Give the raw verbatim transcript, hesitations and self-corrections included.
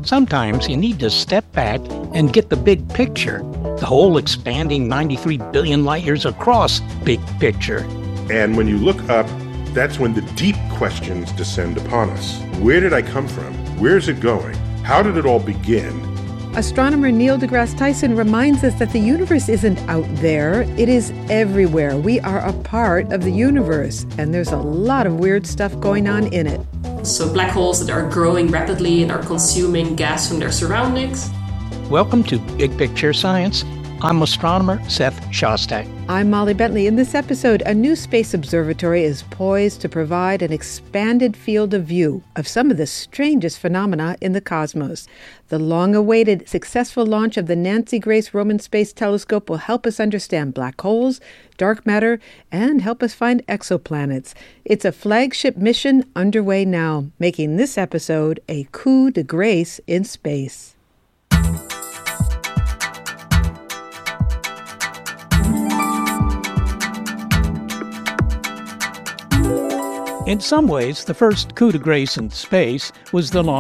Sometimes you need to step back and get the big picture, the whole expanding ninety-three billion light years across big picture. And when you look up, that's when the deep questions descend upon us. Where did I come from? Where's it going? How did it all begin? Astronomer Neil deGrasse Tyson reminds us that the universe isn't out there, it is everywhere. We are a part of the universe, and there's a lot of weird stuff going on in it. So black holes that are growing rapidly and are consuming gas from their surroundings. Welcome to Big Picture Science. I'm astronomer Seth Shostak. I'm Molly Bentley. In this episode, a new space observatory is poised to provide an expanded field of view of some of the strangest phenomena in the cosmos. The long-awaited successful launch of the Nancy Grace Roman Space Telescope will help us understand black holes, dark matter, and help us find exoplanets. It's a flagship mission underway now, making this episode a coup de grace in space. In some ways, the first coup de grace in space was the launch